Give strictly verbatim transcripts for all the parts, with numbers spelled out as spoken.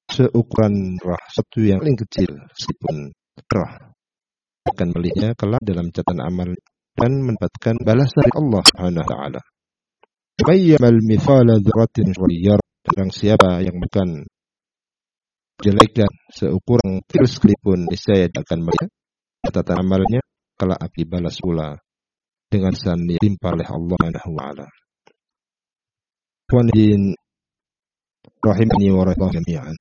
seukuran roh, satu yang paling kecil meskipun roh, akan melihatnya kelak dalam catatan amal dan mendapatkan balasan dari Allah Subhanahu wa taala. Bayyamal mithala dzarratin syarriyah, barang siapa yang bukan kejelekan seukuran kecil sekalipun niscaya akan melihat catatan amalnya kelak api balas pula dengan sani timpal oleh Allah Subhanahu wa taala. Wanidin rahimani wa rahimakum jami'an.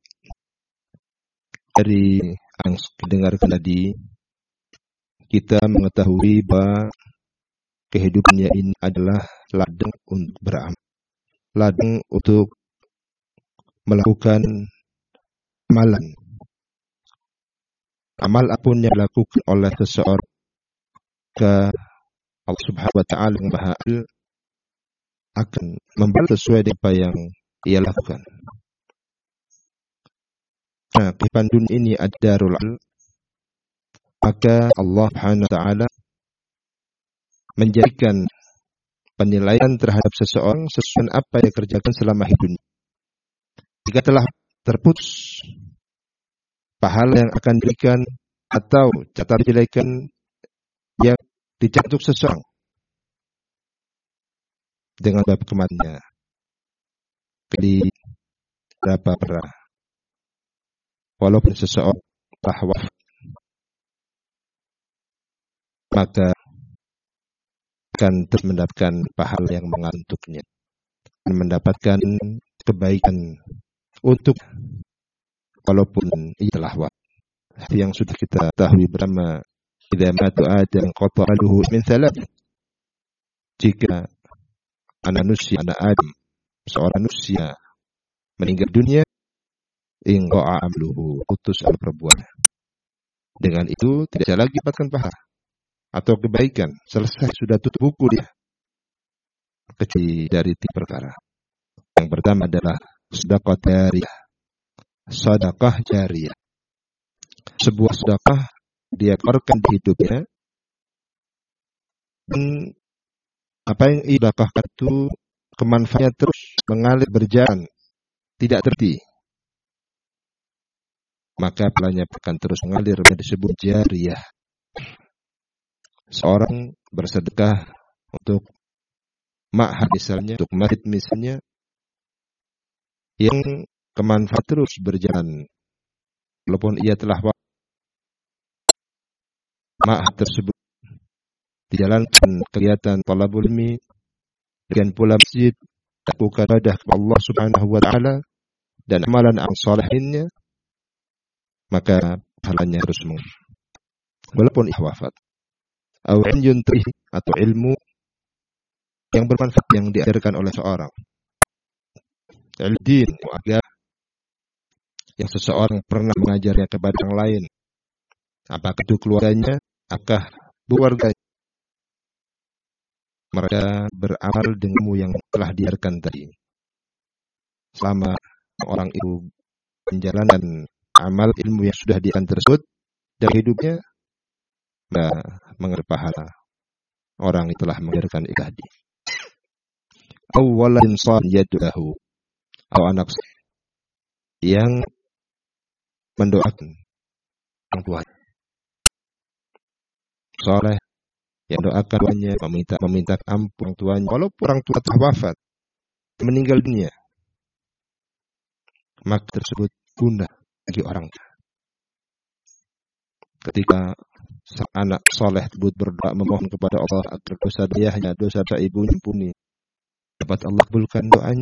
Dari yang dengarkan tadi, kita mengetahui bahwa kehidupannya ini adalah ladang untuk beramal, ladang untuk melakukan amalan. Amal apapun yang dilakukan oleh seseorang ke Allah Subhanahu wa taala yang Maha Adil akan membalas sesuai dengan apa yang ia lakukan. Nah, kehidupan dunia ini ada darul amal, maka Allah Subhanahu wa taala menjadikan penilaian terhadap seseorang sesuai apa yang dikerjakan selama hidupnya. Jika telah terputus pahala yang akan diberikan atau catatan kejelekan yang dicatat seseorang dengan bab kematiannya di berapa pernah, walaupun seseorang telah wafat, maka akan terus mendapatkan pahala yang mengalir untuknya dan mendapatkan kebaikan untuk walaupun ia telah wafat. Yang sudah kita tahu bersama, idza matu adam qata aluhu min thalath. Jika anak manusia, anak Adam, seorang manusia meninggal dunia, inqa'a amluhu, putus al perbuatan. Dengan itu tidak ada lagi dapatkan pahala atau kebaikan, selesai, sudah tutup buku dia. Kecuali dari tiga perkara. Yang pertama adalah sedekah jariyah. Sedekah jariyah. Sebuah sedekah dia keluarkan di hidupnya, dan apa yang ia sedekahkan itu kemanfaatnya terus mengalir berjalan, tidak terhenti. Maka pahalanya akan terus mengalir, disebut jariyah. Seorang bersedekah untuk ma'had misalnya, untuk masjid misalnya, yang kemanfaat terus berjalan walaupun ia telah wafat. Ma'had tersebut dijalankan kegiatan talabul ilmi, dan pula masjid lakukan ibadah kepada Allah Subhanahu wa taala dan amalan amal saleh lainnya, maka pahalanya terus mengalir walaupun ia wafat. Atau ilmu atau ilmu yang bermanfaat yang diajarkan oleh seorang, ilmu agama yang seseorang pernah mengajarnya kepada orang lain, apakah itu keluarganya, apakah keluarga, mereka beramal dengan ilmu yang telah diajarkan tadi. Selama orang itu menjalankan amal ilmu yang sudah diajarkan tersebut dalam hidupnya, maka mengalir pahala orang itu telah mengajarkan itu tadi. Awalan sal yad'uhu, atau anak yang mendoakan orang tuanya saleh, yang doakan tuanya, meminta meminta ampun orang tuanya walaupun orang tua telah wafat, meninggal dunia, maka tersebut guna bagi orang tua. Ketika sang anak saleh tersebut berdoa memohon kepada Allah agar dosa ayahnya, dosa ibunya ampuni, dapat Allah kabulkan doanya,